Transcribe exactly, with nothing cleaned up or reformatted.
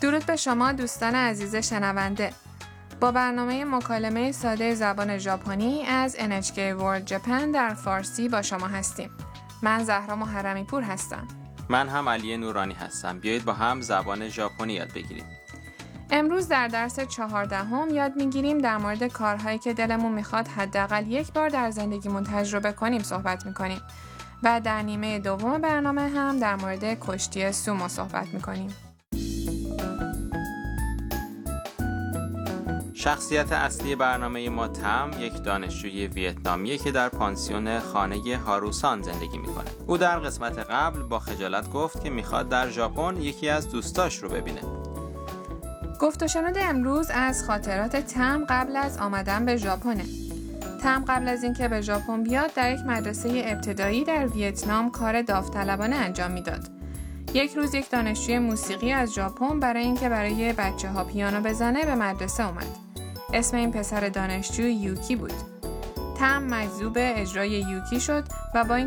درود به شما دوستان عزیز شنونده. با برنامه مکالمه ساده زبان ژاپنی از ان اچ کی World Japan در فارسی با شما هستیم. من زهرا محرمی پور هستم. من هم علی نورانی هستم. بیایید با هم زبان ژاپنی یاد بگیریم. امروز در درس چهاردهم یاد میگیریم در مورد کارهایی که دلمون میخواد حداقل یک بار در زندگیمون تجربه کنیم صحبت میکنیم و در نیمه دوم برنامه هم در مورد کشتی سومو صحبت میکنیم. شخصیت اصلی برنامه ما تم یک دانشجوی ویتنامیه که در پانسیون خانه هاروسان زندگی میکنه. او در قسمت قبل با خجالت گفت که میخواد در ژاپن یکی از دوستاش رو ببینه. گفت و شنود امروز از خاطرات تم قبل از آمدن به ژاپن. تم قبل از اینکه به ژاپن بیاد در یک مدرسه ابتدایی در ویتنام کار داوطلبانه انجام میداد. یک روز یک دانشجوی موسیقی از ژاپن برای اینکه برای بچه‌ها پیانو بزنه به مدرسه اومد. اسم این پسر دانشجو یوکی بود. تم مجذوب اجرای یوکی شد و با این